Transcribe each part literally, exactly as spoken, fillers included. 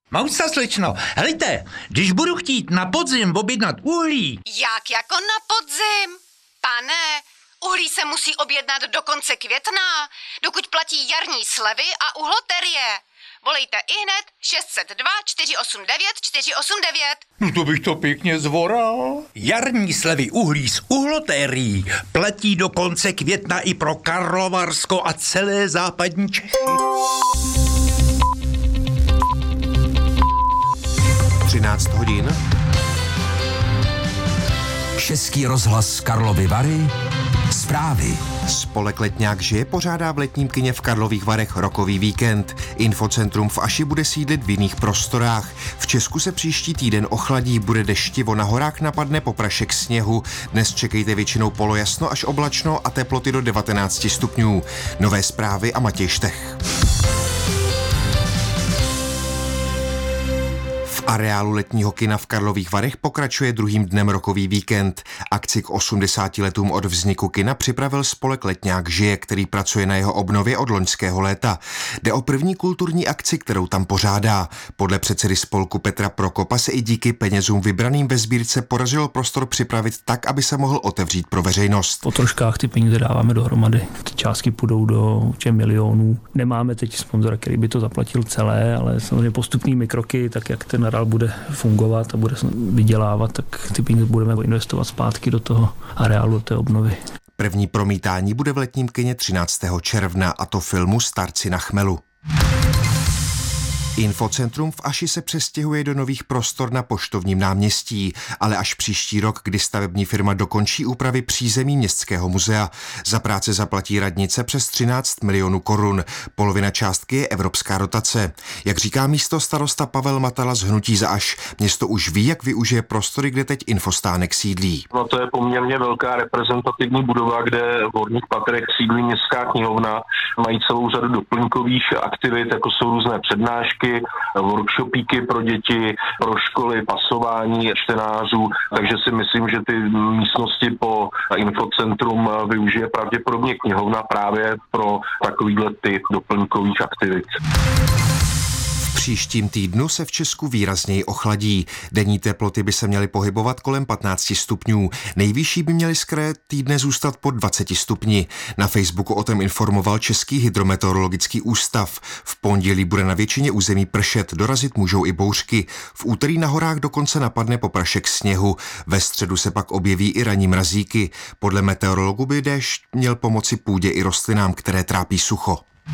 Mousta slečno, helejte, když budu chtít na podzim objednat uhlí... Jak jako na podzim? Pane, uhlí se musí objednat do konce května, dokud platí jarní slevy a uhloterie. Volejte ihned šest set dva čtyři osm devět čtyři osm devět. No to bych to pěkně zvoral. Jarní slevy uhlí s uhlotérií platí do konce května i pro Karlovarsko a celé západní Čechy. třináct hodin. Český rozhlas Karlovy Vary. Zprávy. Spolek Letňák žije pořádá v letním kině v Karlových Varech rokový víkend. Infocentrum v Aši bude sídlit v jiných prostorách. V Česku se příští týden ochladí, bude deštivo, na horách napadne poprašek sněhu. Dnes čekejte většinou polojasno až oblačno a teploty do devatenáct stupňů. Nové zprávy a Matěj Štech. V areálu letního kina v Karlových Varech pokračuje druhým dnem rokový víkend. Akci k osmdesáti letům od vzniku kina připravil spolek Letňák žije, který pracuje na jeho obnově od loňského léta. Jde o první kulturní akci, kterou tam pořádá. Podle předsedy spolku Petra Prokopa se i díky penězům vybraným ve sbírce podařilo prostor připravit tak, aby se mohl otevřít pro veřejnost. Po troškách ty peníze dáváme dohromady. Ty částky půjdou do těch milionů. Nemáme teď sponzora, který by to zaplatil celé, ale samozřejmě postupnými kroky, tak jak ten areál bude fungovat a bude vydělávat, tak ty peníze budeme investovat zpátky do toho areálu, do té obnovy. První promítání bude v letním kině třináctého června, a to filmu Starci na chmelu. Infocentrum v Aši se přestěhuje do nových prostor na Poštovním náměstí, ale až příští rok, kdy stavební firma dokončí úpravy přízemí Městského muzea. Za práce zaplatí radnice přes třináct milionů korun. Polovina částky je evropská dotace. Jak říká místo starosta Pavel Matala z Hnutí za Aš, město už ví, jak využije prostory, kde teď Infostánek sídlí. No to je poměrně velká reprezentativní budova, kde v horních patrech sídlí Městská knihovna. Mají celou řadu doplňkových aktivit, jako jsou různé přednášky, workshopíky pro děti, pro školy, pasování čtenářů, takže si myslím, že ty místnosti po Infocentrum využije pravděpodobně knihovna právě pro takovýhle typ doplňkových aktivit. V příštím týdnu se v Česku výrazněji ochladí. Denní teploty by se měly pohybovat kolem patnácti stupňů. Nejvyšší by měly z kraje týdne zůstat pod dvaceti stupni. Na Facebooku o tom informoval Český hydrometeorologický ústav. V pondělí bude na většině území pršet, dorazit můžou i bouřky. V úterý na horách dokonce napadne poprašek sněhu. Ve středu se pak objeví i ranní mrazíky. Podle meteorologů by déšť měl pomoci půdě i rostlinám, které trápí sucho.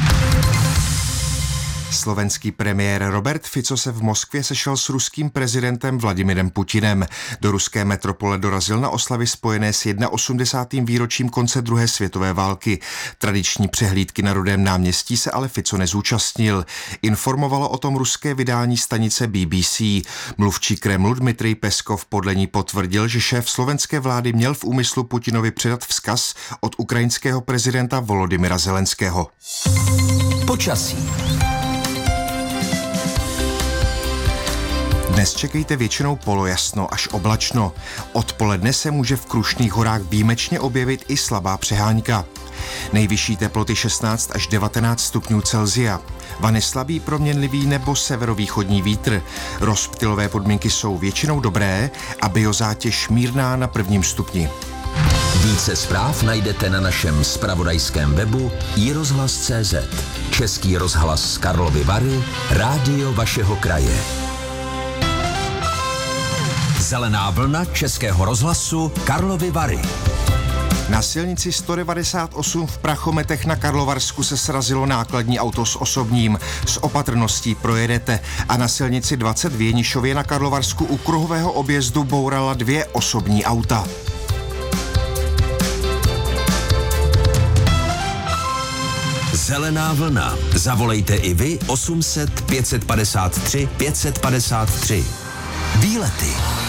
Slovenský premiér Robert Fico se v Moskvě sešel s ruským prezidentem Vladimirem Putinem. Do ruské metropole dorazil na oslavy spojené s osmdesátým prvním výročím konce druhé světové války. Tradiční přehlídky na Rudém náměstí se ale Fico nezúčastnil. Informovalo o tom ruské vydání stanice B B C. Mluvčí Kremlu Dmitrij Peskov podle ní potvrdil, že šéf slovenské vlády měl v úmyslu Putinovi předat vzkaz od ukrajinského prezidenta Volodymyra Zelenského. Počasí. Dnes čekejte většinou polojasno až oblačno. Odpoledne se může v Krušných horách výjimečně objevit i slabá přehánka. Nejvyšší teploty šestnáct až devatenáct stupňů Celsia. Vany slabý proměnlivý nebo severovýchodní vítr. Rozptylové podmínky jsou většinou dobré a biozátěž mírná na prvním stupni. Více zpráv najdete na našem zpravodajském webu i rozhlas tečka cé zet. Český rozhlas Karlovy Vary, rádio vašeho kraje. Zelená vlna Českého rozhlasu Karlovy Vary. Na silnici sto devadesát osm v Prachometech na Karlovarsku se srazilo nákladní auto s osobním. S opatrností projedete. A na silnici dvacet v Jenišově na Karlovarsku u kruhového objezdu bourala dvě osobní auta. Zelená vlna. Zavolejte i vy osm set pět set padesát tři pět set padesát tři. Výlety.